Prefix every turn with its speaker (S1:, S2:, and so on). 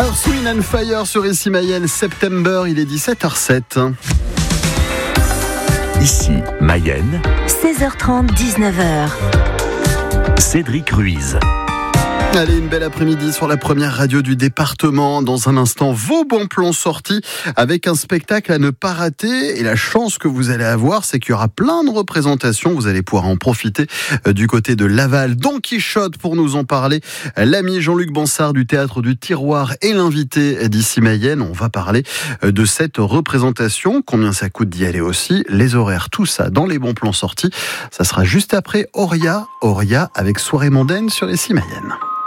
S1: Earth, Wind and Fire sur ici Mayenne, September, il est 17h07.
S2: Ici Mayenne,
S3: 16h30, 19h.
S2: Cédric Ruiz.
S1: Allez, une belle après-midi sur la première radio du département. Dans un instant, vos bons plans sortis avec un spectacle à ne pas rater. Et la chance que vous allez avoir, c'est qu'il y aura plein de représentations. Vous allez pouvoir en profiter du côté de Laval. Don Quichotte, pour nous en parler, l'ami Jean-Luc Bansard du Théâtre du Tiroir et l'invité d'ici Mayenne. On va parler de cette représentation. Combien ça coûte d'y aller aussi. Les horaires, tout ça dans les bons plans sortis. Ça sera juste après Auria avec Soirée mondaine sur ici Mayenne.